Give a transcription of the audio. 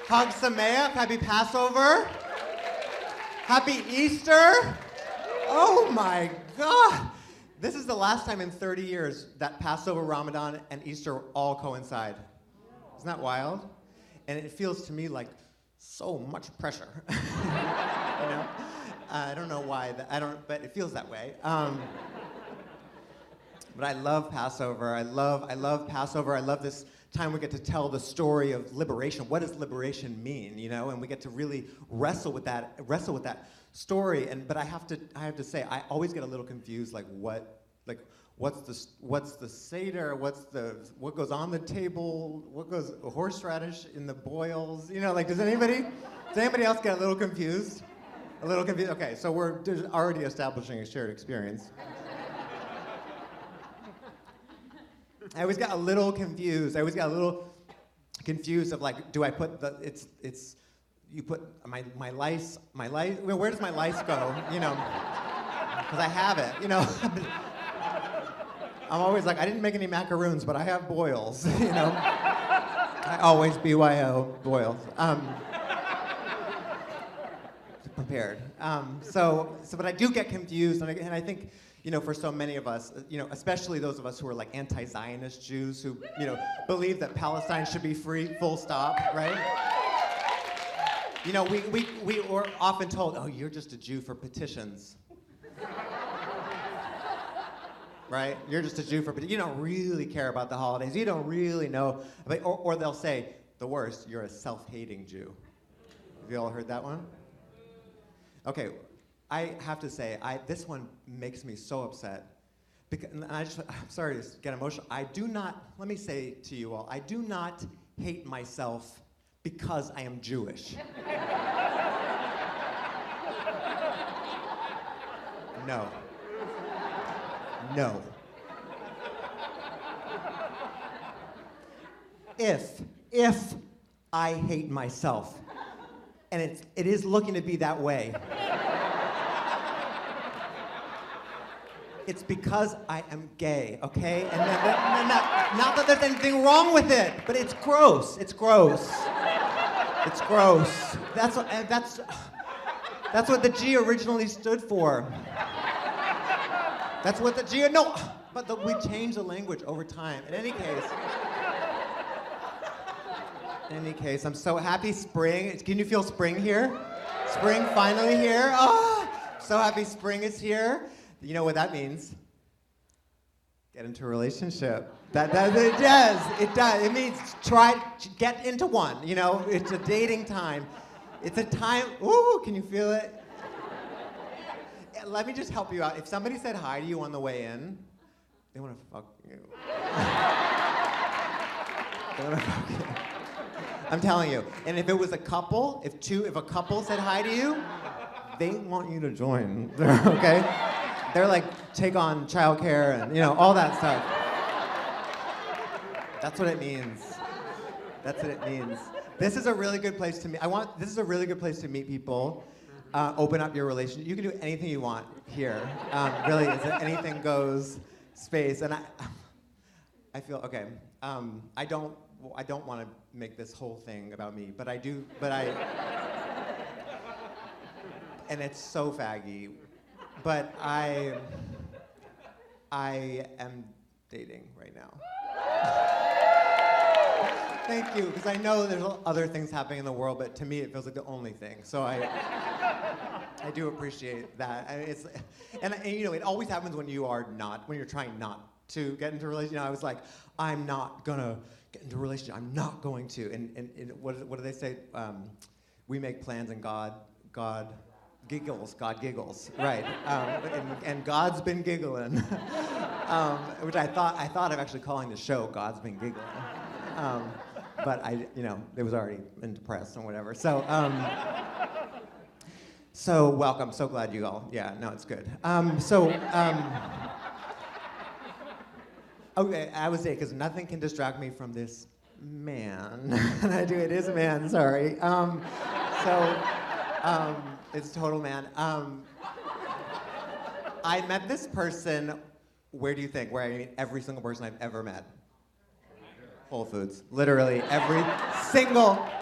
Chag Sameach, happy Passover. Happy Easter. Oh my God. This is the last time in 30 years that Passover, Ramadan, and Easter all coincide. Isn't that wild? And it feels to me like so much pressure. You know? I don't know why, but it feels that way. But I love Passover. I love Passover. I love this time we get to tell the story of liberation. What does liberation mean? You know, and we get to really wrestle with that story. But I have to say, I always get a little confused. What's the Seder? What goes on the table? What goes horseradish in the boils? You know, like does anybody else get a little confused? A little confused. Okay, so we're already establishing a shared experience. I always got a little confused. Of like, do I put you put my lice, where does my lice go? You know, because I have it, you know. I'm always like, I didn't make any macaroons, but I have boils, you know. I always BYO boils. Prepared. But I do get confused, and I think, you know, for so many of us, you know, especially those of us who are like anti-Zionist Jews who, you know, believe that Palestine should be free, full stop, right? You know, we were often told, oh, you're just a Jew for petitions. Right? You're just a Jew for petitions. You don't really care about the holidays. You don't really know. Or they'll say, the worst, you're a self-hating Jew. Have you all heard that one? Okay, I have to say, this one makes me so upset. I'm sorry to get emotional. Let me say to you all, I do not hate myself because I am Jewish. No. No. If I hate myself, and it is looking to be that way, it's because I am gay, okay? And not that there's anything wrong with it, but it's gross. It's gross. It's gross. That's what the G originally stood for. That's what the G. No, but we changed the language over time. In any case, I'm so happy. Spring. Can you feel spring here? Spring finally here. Oh, so happy spring is here. You know what that means? Get into a relationship. It does. It means get into one. You know, it's a dating time. It's a time. Ooh, can you feel it? Let me just help you out. If somebody said hi to you on the way in, they want to fuck you. They want to fuck you. I'm telling you. And if it was a couple, if a couple said hi to you, they want you to join. Okay? They're like, take on childcare and, you know, all that stuff. That's what it means. That's what it means. This is a really good place to meet. This is a really good place to meet people. Open up your relationship. You can do anything you want here. Really, it's an anything goes space. And I feel okay. I don't want to make this whole thing about me, but I do. And it's so faggy. But I am dating right now. Thank you, because I know there's other things happening in the world, but to me it feels like the only thing. So I do appreciate that. And you know, it always happens when you're trying not to get into a relationship. You know, I was like, I'm not gonna get into a relationship. I'm not going to. And what do they say? We make plans and God giggles. God giggles. Right. And God's been giggling, which I thought of actually calling the show God's Been Giggling. But it was already in the press and whatever. So welcome. So glad you all. Yeah, no, it's good. Okay, I would say because nothing can distract me from this man. And it is a man. Sorry. It's total man. I met this person. Where do you think? Where I meet every single person I've ever met. Whole Foods. Literally every single